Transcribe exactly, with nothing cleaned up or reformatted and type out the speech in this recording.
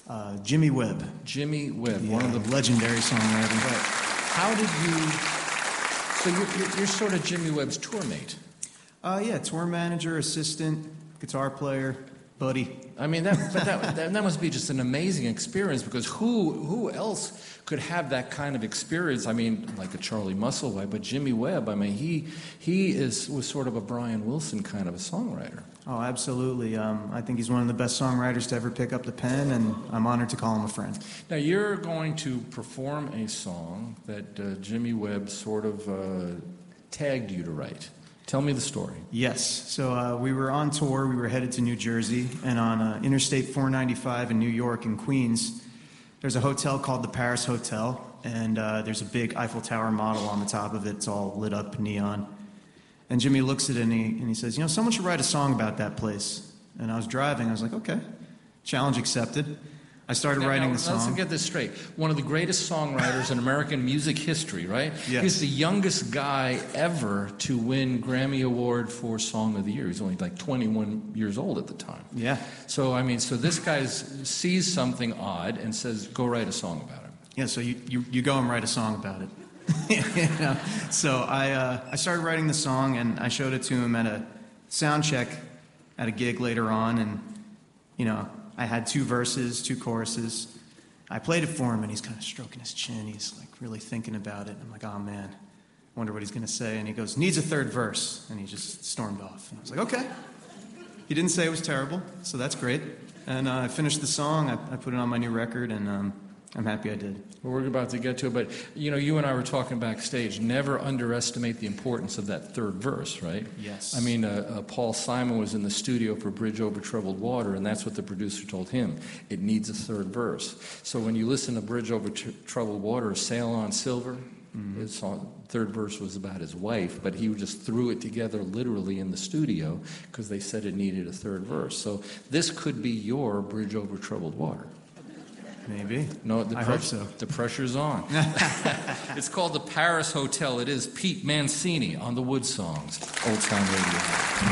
Uh, Jimmy Webb. Jimmy Webb, Yeah, one of the legendary songwriter. Right. How did you? So you're, you're, you're sort of Jimmy Webb's tour mate. Uh, yeah, tour manager, assistant, guitar player, buddy. I mean, that, but that, that that must be just an amazing experience, because who who else could have that kind of experience? I mean, like a Charlie Musselwhite, but Jimmy Webb. I mean, he he is was sort of a Brian Wilson kind of a songwriter. Oh, absolutely. Um, I think he's one of the best songwriters to ever pick up the pen, and I'm honored to call him a friend. Now, you're going to perform a song that uh, Jimmy Webb sort of uh, tagged you to write. Tell me the story. Yes. So uh, we were on tour. We were headed to New Jersey, and on uh, Interstate four ninety-five in New York in Queens, there's a hotel called the Paris Hotel, and uh, there's a big Eiffel Tower model on the top of it. It's all lit up neon. And Jimmy looks at it and he, and he says, you know, someone should write a song about that place. And I was driving. I was like, okay, challenge accepted. I started now, writing now, the song. Let's get this straight. One of the greatest songwriters in American music history, right? Yes. He's the youngest guy ever to win Grammy Award for Song of the Year. He's only like twenty-one years old at the time. Yeah. So, I mean, so this guy sees something odd and says, go write a song about it. Yeah, so you, you, you go and write a song about it. You know? So I, uh, I started writing the song, and I showed it to him at a sound check at a gig later on, and, you know, I had two verses, two choruses. I played it for him, and he's kind of stroking his chin. He's, like, really thinking about it. I'm like, oh, man, I wonder what he's going to say. And he goes, needs a third verse. And he just stormed off. And I was like, okay. He didn't say it was terrible, so that's great. And uh, I finished the song. I, I put it on my new record, and um, I'm happy I did. Well, we're about to get to it, but, you know, you and I were talking backstage. Never underestimate the importance of that third verse, right? Yes. I mean, uh, uh, Paul Simon was in the studio for Bridge Over Troubled Water, and that's what the producer told him. It needs a third verse. So when you listen to Bridge Over Tr- Troubled Water, Sail on Silver, mm-hmm. his song, third verse was about his wife, but he just threw it together literally in the studio because they said it needed a third verse. So this could be your Bridge Over Troubled Water. Maybe. No, the I pre- hope so. The pressure's on. It's called the Paris Hotel. It is Pete Mancini on the Wood Songs, Old Time Radio.